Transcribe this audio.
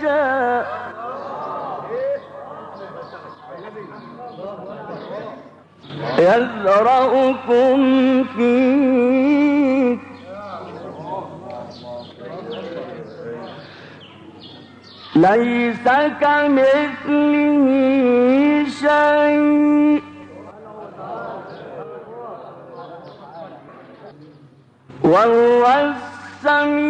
أخرجا يذرأكم فيه ليس كمثله شيء وهو السميع